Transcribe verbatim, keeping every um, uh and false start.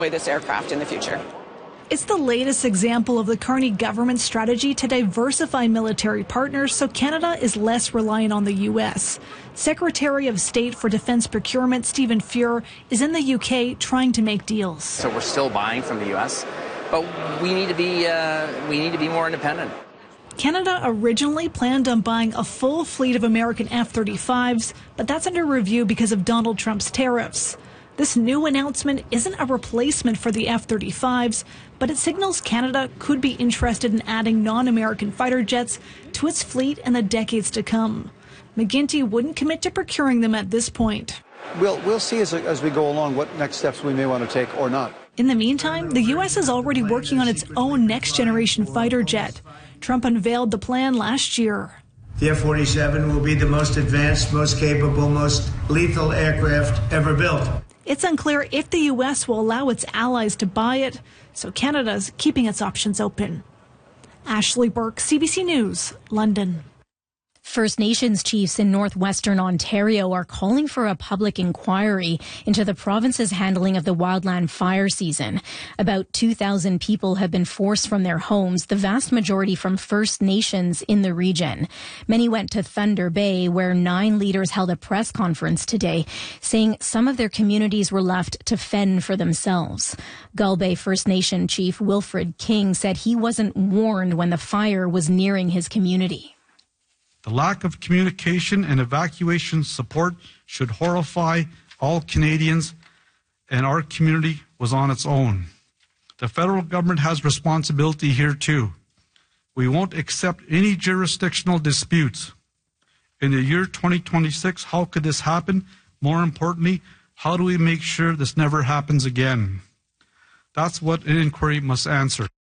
this aircraft in the future. It's the latest example of the Carney government's strategy to diversify military partners so Canada is less reliant on the U S. Secretary of State for Defense Procurement Stephen Fuhr is in the U K trying to make deals. So we're still buying from the U S, but we need to be uh, we need to be more independent. Canada originally planned on buying a full fleet of American F thirty-fives, but that's under review because of Donald Trump's tariffs. This new announcement isn't a replacement for the F thirty-fives, but it signals Canada could be interested in adding non-American fighter jets to its fleet in the decades to come. McGuinty wouldn't commit to procuring them at this point. We'll, we'll see as, as we go along what next steps we may want to take or not. In the meantime, the U S is already working on its own next-generation fighter jet. Trump unveiled the plan last year. The F forty-seven will be the most advanced, most capable, most lethal aircraft ever built. It's unclear if the U S will allow its allies to buy it, so Canada's keeping its options open. Ashley Burke, C B C News, London. First Nations chiefs in northwestern Ontario are calling for a public inquiry into the province's handling of the wildland fire season. About two thousand people have been forced from their homes, the vast majority from First Nations in the region. Many went to Thunder Bay, where nine leaders held a press conference today, saying some of their communities were left to fend for themselves. Gull Bay First Nation Chief Wilfred King said he wasn't warned when the fire was nearing his community. The lack of communication and evacuation support should horrify all Canadians, and our community was on its own. The federal government has responsibility here too. We won't accept any jurisdictional disputes. In the year twenty twenty-six, how could this happen? More importantly, how do we make sure this never happens again? That's what an inquiry must answer.